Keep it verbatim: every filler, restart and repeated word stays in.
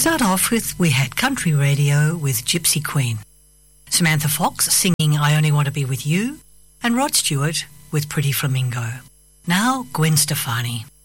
start off with, we had country radio with Gypsy Queen, Samantha Fox singing I Only Want to Be With You, and Rod Stewart with Pretty Flamingo. Now Gwen Stefani.